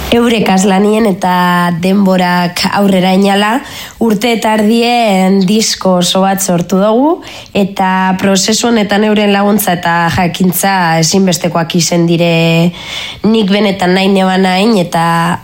Eurekaz lanien eta denborak aurrera inala, urte eta ardien disko oso bat sortu dugu, eta prozesu honetan euren laguntza eta jakintza ezinbestekoak izen dire nik benetan nahi neban nahin, eta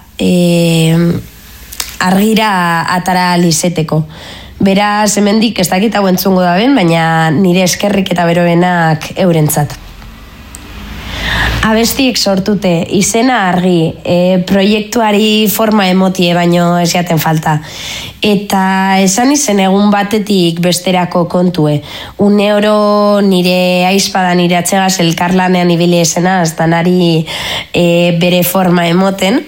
argira atara lizeteko. Beraz, hemendik ez dakit hau entzungo da ben, baina nire eskerrik eta beroenak eurentzat. Abestiek sortute, izena argi, proiektuari forma emotie baino ez jaten falta. Eta esan izen egun batetik besterako kontue. Une oro nire aizpada nire atxegaz elkarlanean ibili esenaz, danari bere forma emoten.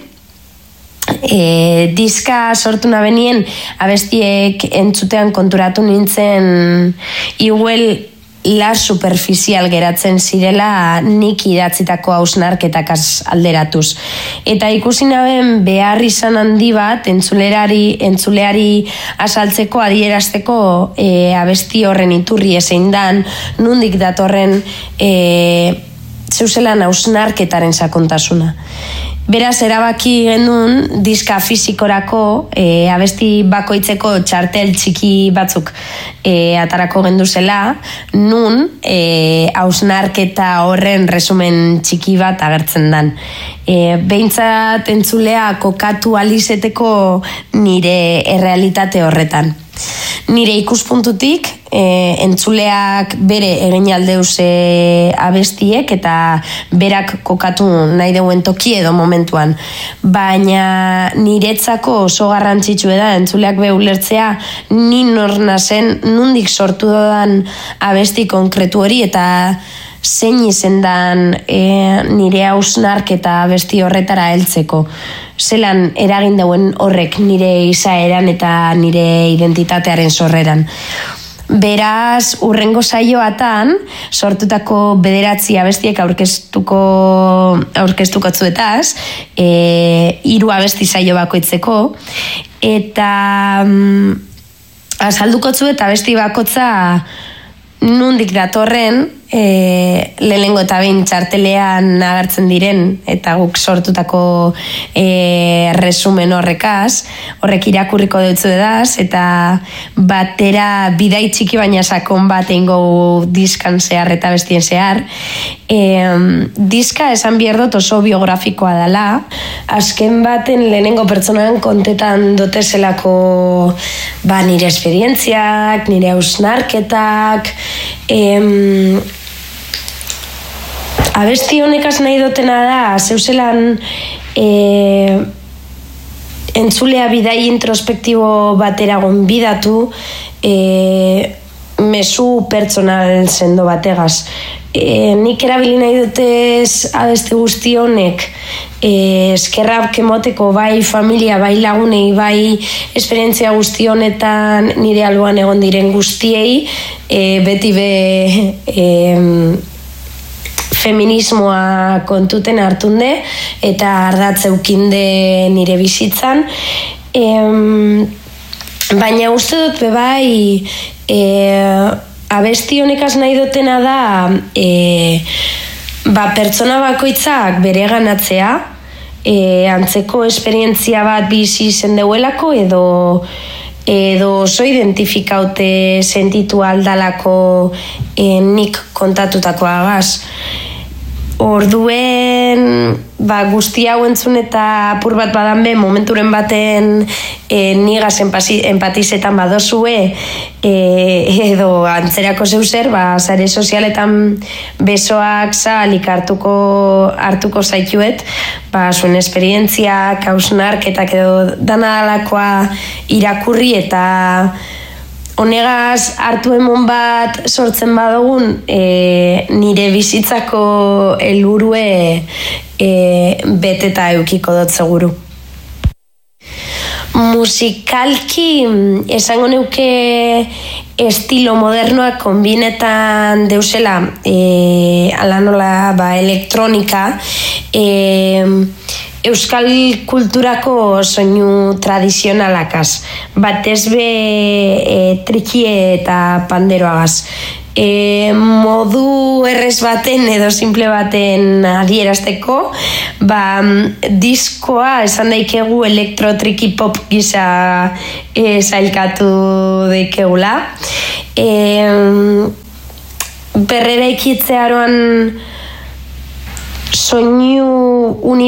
Diska sortu nabenien abestiek entzutean konturatu nintzen iguel la superficial geratzen zirela nik idatzitako hausnarketakaz alderatuz. Eta ikusi naben behar izan handi bat entzuleari asaltzeko, adierazteko abesti horren iturri ezein dan, nundik datorren zeuzelan hausnarketaren sakontasuna. Beraz, erabaki genuen diska fisikorako abesti bakoitzeko txartel txiki batzuk atarako genduzela, nun hausnarketa horren resumen txiki bat agertzen dan. Behintzat entzulea kokatu alizeteko nire errealitate horretan. Nire ikuspuntutik, entzuleak bere egin aldeuz abestiek eta berak kokatu nahi deuen toki edo momentuan. Baina niretzako oso garrantzitsu da entzuleak be ulertzea ni nor nazen, nundik sortu dodan abesti konkretu hori eta zein izendan nire hausnarketa abesti horretara heltzeko. Zelan eragin dauen horrek nire izaeran eta nire identitatearen sorreran. Beraz, urrengo saioatan sortutako 9 abestiek aurkeztuko zuetaz, 3 abesti saio bakoitzeko, eta azalduko zuet abesti bakotza nundik datorren, lehenengo eta behin txartelean agertzen diren eta guk sortutako resumen horrek irakurriko dutzu edaz, eta batera bidai txiki baina sakon bat eingo diskan zehar eta bestien zehar. Diska esan bierdot oso biografikoa dela, azken baten lehenengo pertsonan kontetan dotezelako nire esperientziak, nire hausnarketak, abesti honekaz nahi dutena da, zeuzelan entzulea bidai introspektibo batera gonbidatu, mezu pertsonal sendo bategaz. Nik erabili nahi dutez abesti guzti honek eskerrak emoteko bai familia, bai lagunei, bai esperientzia guzti honetan nire alboan egon diren guztiei, beti feminismoa kontuten hartunde eta ardatzeukinde nire bizitzan. Baina uste dut bebai abesti honekaz nahi dutena da pertsona bakoitzak bere ganatzea, antzeko esperientzia bat bizi zendeuelako edo oso identifikaute sentitu aldalako nik kontatutakoagaz. Orduen guzti hau entzun eta apur bat badan be momenturen baten nigaz empatizetan badozue edo antzerako zeuzer, sare sozialetan besoak zalik hartuko zaituet, zuen esperientziak, hausnarketak edo danadalakoa irakurri eta honegaz hartu emon bat sortzen badugun nire bizitzako helburue beteta eukiko dut seguru. Musikalki esango neuke estilo modernoak konbinetan deusela ala nola elektronika, euskal kulturako soinu tradizionalakaz, batez be trikie eta panderoagaz. modu errez baten edo simple baten adierazteko, diskoa esan daikegu elektro-triki pop gisa zailkatu daikegula. Berrera ikitzearoan soinu